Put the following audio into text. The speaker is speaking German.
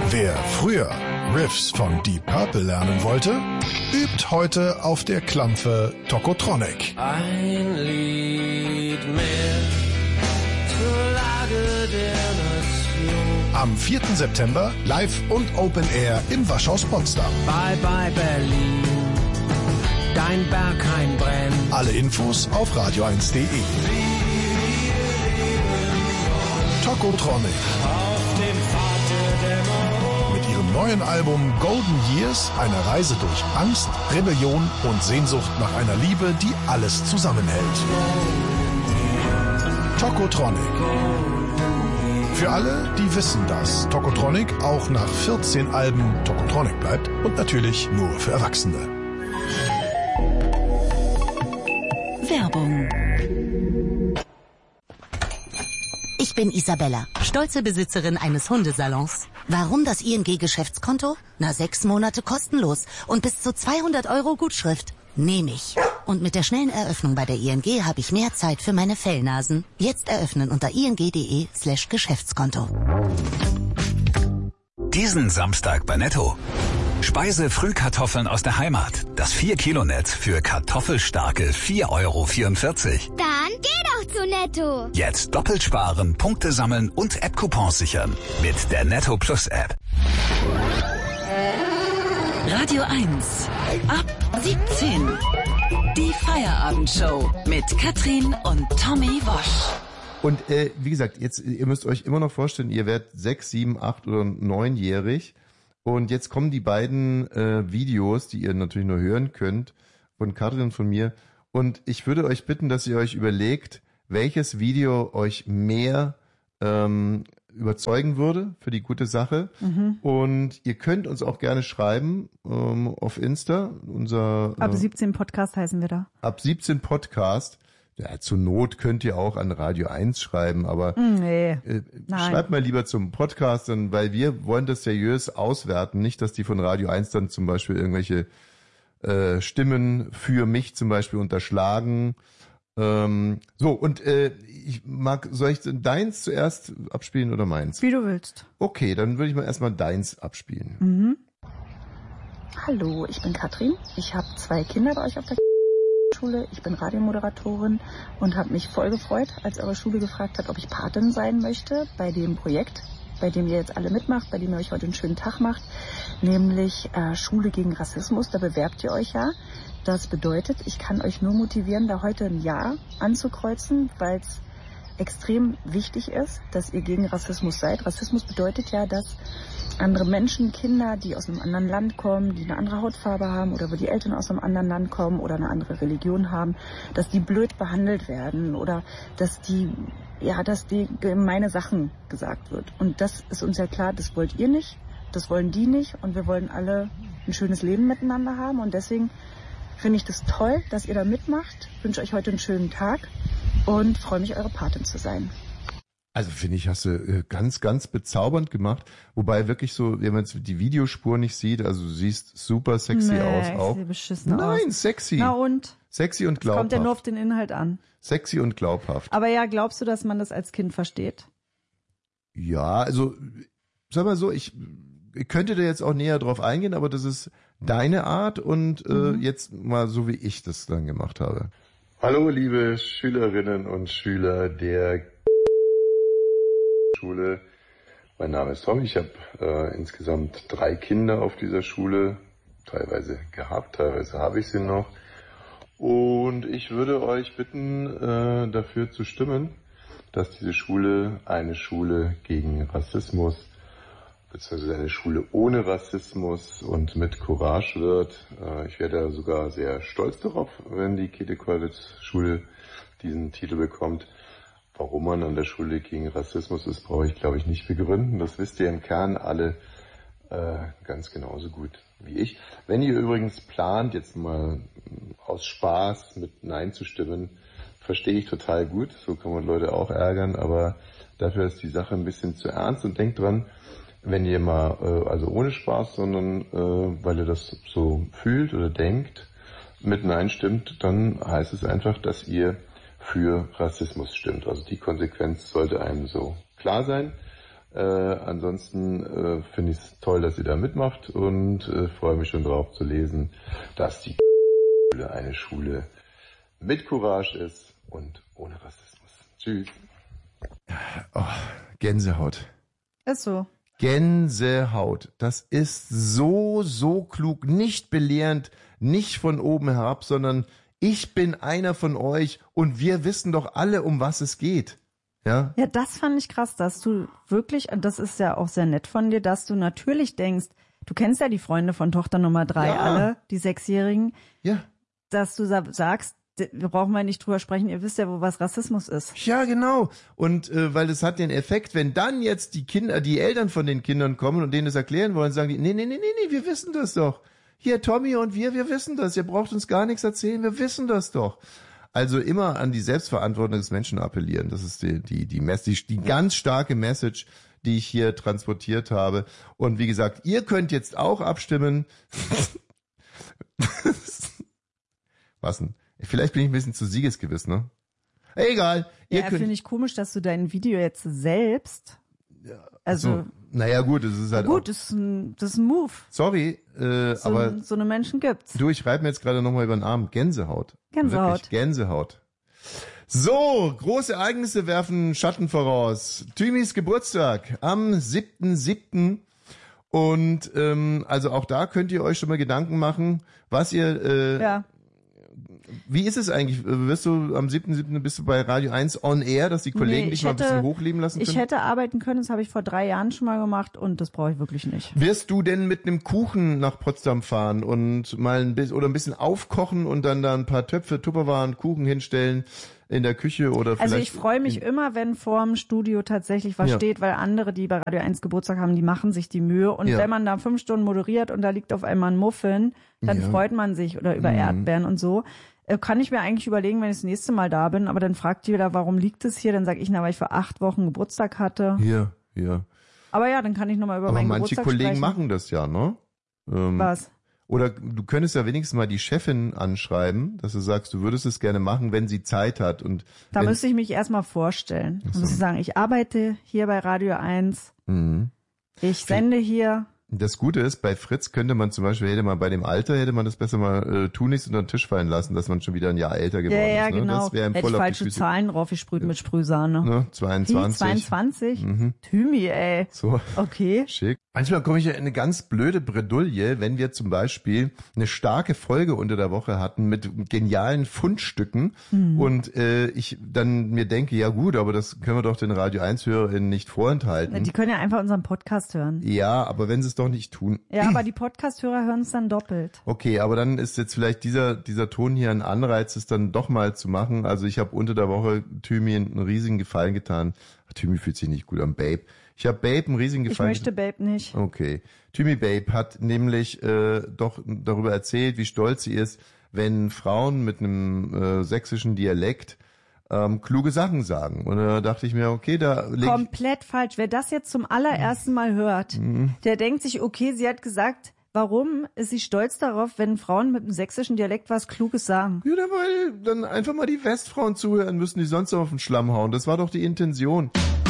Wer früher Riffs von Deep Purple lernen wollte, übt heute auf der Klampfe Tokotronic. Ein Lied mehr zur Lage der Nation. Am 4. September live und Open Air im Waschhaus Potsdam. Bye bye Berlin, dein Berghain brennt. Alle Infos auf radio1.de. Tokotronic. Auf dem Pfad der Dämmerung. Mit ihrem neuen Album Golden Years eine Reise durch Angst, Rebellion und Sehnsucht nach einer Liebe, die alles zusammenhält. Tokotronic. Für alle, die wissen, dass Tokotronic auch nach 14 Alben Tokotronic bleibt und natürlich nur für Erwachsene. Werbung. Ich bin Isabella, stolze Besitzerin eines Hundesalons. Warum das ING-Geschäftskonto? 6 Monate kostenlos und bis zu 200 € Gutschrift. Nehme ich. Und mit der schnellen Eröffnung bei der ING habe ich mehr Zeit für meine Fellnasen. Jetzt eröffnen unter ing.de/Geschäftskonto. Diesen Samstag bei Netto. Speise-Frühkartoffeln aus der Heimat. Das 4-Kilo-Netz für kartoffelstarke 4,44 €. Dann geh doch zu Netto. Jetzt doppelt sparen, Punkte sammeln und App-Coupons sichern. Mit der Netto Plus App. Radio 1. Ab 17. Die Feierabendshow mit Katrin und Tommy Wosch. Und wie gesagt, jetzt ihr müsst euch immer noch vorstellen, ihr werdet 6, 7, 8 oder 9-jährig. Und jetzt kommen die beiden Videos, die ihr natürlich nur hören könnt, von Katrin und von mir. Und ich würde euch bitten, dass ihr euch überlegt, welches Video euch mehr überzeugen würde für die gute Sache. Mhm. Und ihr könnt uns auch gerne schreiben auf Insta. Ab 17 Podcast heißen wir da. Ab 17 Podcast. Ja, zur Not könnt ihr auch an Radio 1 schreiben, aber schreibt mal lieber zum Podcast, weil wir wollen das seriös auswerten. Nicht, dass die von Radio 1 dann zum Beispiel irgendwelche Stimmen für mich zum Beispiel unterschlagen. Soll ich deins zuerst abspielen oder meins? Wie du willst. Okay, dann würde ich mal erstmal deins abspielen. Mhm. Hallo, ich bin Katrin. Ich habe 2 Kinder bei euch auf der Schule. Ich bin Radiomoderatorin und habe mich voll gefreut, als eure Schule gefragt hat, ob ich Patin sein möchte bei dem Projekt, bei dem ihr jetzt alle mitmacht, bei dem ihr euch heute einen schönen Tag macht, nämlich Schule gegen Rassismus. Da bewerbt ihr euch ja. Das bedeutet, ich kann euch nur motivieren, da heute ein Ja anzukreuzen, weil es extrem wichtig ist, dass ihr gegen Rassismus seid. Rassismus bedeutet ja, dass andere Menschen, Kinder, die aus einem anderen Land kommen, die eine andere Hautfarbe haben oder wo die Eltern aus einem anderen Land kommen oder eine andere Religion haben, dass die blöd behandelt werden oder dass die gemeine Sachen gesagt wird. Und das ist uns ja klar, das wollt ihr nicht, das wollen die nicht und wir wollen alle ein schönes Leben miteinander haben und deswegen finde ich das toll, dass ihr da mitmacht, wünsche euch heute einen schönen Tag und freue mich, eure Patin zu sein. Also finde ich, hast du ganz, ganz bezaubernd gemacht. Wobei wirklich so, wenn man jetzt die Videospur nicht sieht, also du siehst super sexy aus auch. Sieht beschissen Nein, aus. sexy. Na und? Sexy und glaubhaft. Kommt ja nur auf den Inhalt an. Sexy und glaubhaft. Aber ja, glaubst du, dass man das als Kind versteht? Ja, also sag mal so, ich könnte da jetzt auch näher drauf eingehen, aber das ist deine Art und jetzt mal so, wie ich das dann gemacht habe. Hallo liebe Schülerinnen und Schüler der Schule. Mein Name ist Tom. Ich habe insgesamt 3 Kinder auf dieser Schule, teilweise gehabt, teilweise habe ich sie noch. Und ich würde euch bitten, dafür zu stimmen, dass diese Schule eine Schule gegen Rassismus beziehungsweise eine Schule ohne Rassismus und mit Courage wird. Ich wäre sogar sehr stolz darauf, wenn die Käthe-Kollwitz-Schule diesen Titel bekommt. Warum man an der Schule gegen Rassismus ist, brauche ich, glaube ich, nicht begründen. Das wisst ihr im Kern alle ganz genauso gut wie ich. Wenn ihr übrigens plant, jetzt mal aus Spaß mit Nein zu stimmen, verstehe ich total gut. So kann man Leute auch ärgern, aber dafür ist die Sache ein bisschen zu ernst. Und denkt dran, wenn ihr mal, also ohne Spaß, sondern weil ihr das so fühlt oder denkt, mit Nein stimmt, dann heißt es einfach, dass ihr für Rassismus stimmt. Also die Konsequenz sollte einem so klar sein. Ansonsten finde ich es toll, dass ihr da mitmacht und freue mich schon drauf zu lesen, dass die Schule eine Schule mit Courage ist und ohne Rassismus. Tschüss. Oh, Gänsehaut. Ist so. Gänsehaut. Das ist so klug, nicht belehrend, nicht von oben herab, sondern ich bin einer von euch und wir wissen doch alle, um was es geht. Ja, das fand ich krass, dass du wirklich, und das ist ja auch sehr nett von dir, dass du natürlich denkst, du kennst ja die Freunde von Tochter Nummer 3 alle, die 6-Jährigen, dass du sagst, wir brauchen mal nicht drüber sprechen, ihr wisst ja, wo was Rassismus ist. Ja, genau. Und weil es hat den Effekt, wenn dann jetzt die Eltern von den Kindern kommen und denen das erklären wollen, sagen die, nee, wir wissen das doch. Hier, Tommy und wir wissen das. Ihr braucht uns gar nichts erzählen, wir wissen das doch. Also immer an die Selbstverantwortung des Menschen appellieren. Das ist die ganz starke Message, die ich hier transportiert habe. Und wie gesagt, ihr könnt jetzt auch abstimmen. Was denn? Vielleicht bin ich ein bisschen zu siegesgewiss, ne? Egal. Finde ich komisch, dass du dein Video jetzt selbst, naja gut, es ist halt gut, das ist ein Move. Sorry, aber so eine Menschen gibt's. Du, ich reibe mir jetzt gerade nochmal über den Arm. Gänsehaut. Wirklich, Gänsehaut. So, große Ereignisse werfen Schatten voraus. Thymis Geburtstag am 7.7. Und also auch da könnt ihr euch schon mal Gedanken machen, was ihr Wie ist es eigentlich? Wirst du am 7.7. bist du bei Radio 1 on air, dass die Kollegen dich mal ein bisschen hochleben lassen können? Ich hätte arbeiten können, das habe ich vor 3 Jahren schon mal gemacht und das brauche ich wirklich nicht. Wirst du denn mit einem Kuchen nach Potsdam fahren und mal ein bisschen aufkochen und dann da ein paar Töpfe, Tupperwaren, Kuchen hinstellen in der Küche oder vielleicht? Also ich freue mich immer, wenn vorm Studio tatsächlich was steht, weil andere, die bei Radio 1 Geburtstag haben, die machen sich die Mühe. Und wenn man da 5 Stunden moderiert und da liegt auf einmal ein Muffin, dann freut man sich oder über Erdbeeren und so. Kann ich mir eigentlich überlegen, wenn ich das nächste Mal da bin, aber dann fragt jeder, warum liegt es hier? Dann sage ich, weil ich vor 8 Wochen Geburtstag hatte. Ja. Aber dann kann ich nochmal über meinen Geburtstag sprechen. Aber manche Kollegen machen das ja, ne? Was? Oder du könntest ja wenigstens mal die Chefin anschreiben, dass du sagst, du würdest es gerne machen, wenn sie Zeit hat. Und da müsste ich mich erstmal vorstellen. Da müsste ich sagen, ich arbeite hier bei Radio 1. Ich sende hier. Das Gute ist, bei Fritz könnte man zum Beispiel, hätte man das besser mal tunlichst unter den Tisch fallen lassen, dass man schon wieder ein Jahr älter geworden ist. Ja, ne? genau. Das wäre ihm Hätte voll ich auf falsche die Füße. Zahlen draufgesprüht mit Sprühsahne. Ne? 22. 22? Thymi, ey. So. Okay. Schick. Manchmal komme ich ja in eine ganz blöde Bredouille, wenn wir zum Beispiel eine starke Folge unter der Woche hatten mit genialen Fundstücken und ich dann mir denke, ja gut, aber das können wir doch den Radio 1-HörerInnen nicht vorenthalten. Die können ja einfach unseren Podcast hören. Ja, aber wenn sie es doch nicht tun. Ja, aber die Podcast-Hörer hören es dann doppelt. Okay, aber dann ist jetzt vielleicht dieser Ton hier ein Anreiz, es dann doch mal zu machen. Also ich habe unter der Woche Thymi einen riesigen Gefallen getan. Thymi fühlt sich nicht gut an, Babe. Ich habe Babe einen riesigen Gefallen. Ich möchte Babe nicht. Okay. Thymi Babe hat nämlich doch darüber erzählt, wie stolz sie ist, wenn Frauen mit einem sächsischen Dialekt kluge Sachen sagen. Und da dachte ich mir, okay, komplett falsch. Wer das jetzt zum allerersten Mal hört, der denkt sich, okay, sie hat gesagt, warum ist sie stolz darauf, wenn Frauen mit einem sächsischen Dialekt was Kluges sagen? Ja, weil dann einfach mal die Westfrauen zuhören müssen, die sonst auf den Schlamm hauen. Das war doch die Intention.